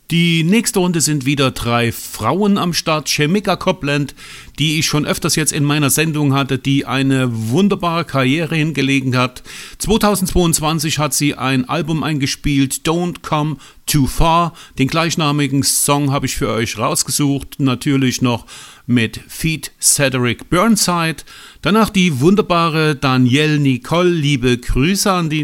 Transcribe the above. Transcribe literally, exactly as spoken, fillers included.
Die nächste Runde sind wieder drei Frauen am Start. Shemekia Copeland, die ich schon öfters jetzt in meiner Sendung hatte, die eine wunderbare Karriere hingelegt hat. zweitausendzweiundzwanzig hat sie ein Album eingespielt, Don't Come Too Far. Den gleichnamigen Song habe ich für euch rausgesucht. Natürlich noch mit Feat. Cedric Burnside. Danach die wunderbare Danielle Nicole. Liebe Grüße an die